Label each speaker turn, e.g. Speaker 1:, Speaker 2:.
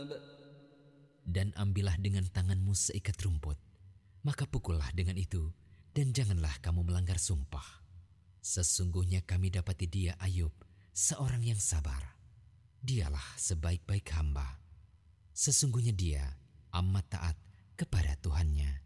Speaker 1: Dan ambillah dengan tanganmu seikat rumput, maka pukullah dengan itu, dan janganlah kamu melanggar sumpah. Sesungguhnya kami dapati dia Ayub, seorang yang sabar. Dialah sebaik-baik hamba. Sesungguhnya dia amat taat kepada Tuhannya.